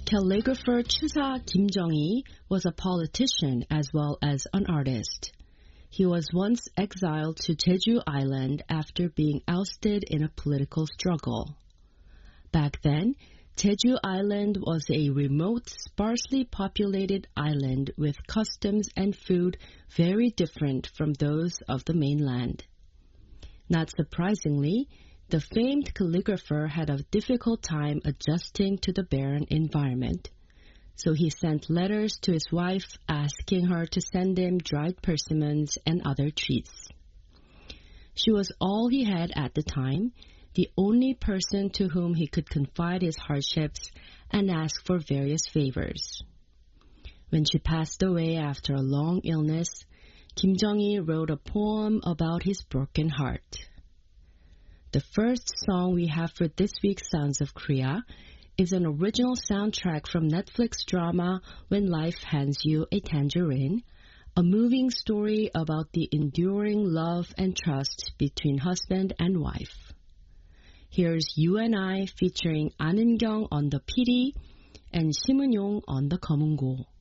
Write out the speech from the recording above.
Calligrapher Chusa Kim Jong-il was a politician as well as an artist. He was once exiled to Jeju Island after being ousted in a political struggle. Back then, Jeju Island was a remote, sparsely populated island with customs and food very different from those of the mainland. Not surprisingly, the famed calligrapher had a difficult time adjusting to the barren environment, so he sent letters to his wife asking her to send him dried persimmons and other treats. She was all he had at the time, the only person to whom he could confide his hardships and ask for various favors. When she passed away after a long illness, Kim Jong-il wrote a poem about his broken heart. The first song we have for this week's Sounds of Korea is an original soundtrack from Netflix drama When Life Hands You a Tangerine, a moving story about the enduring love and trust between husband and wife. Here's You and I featuring An Eun-kyung on the PD and Sim Eun-yong on the 검은고.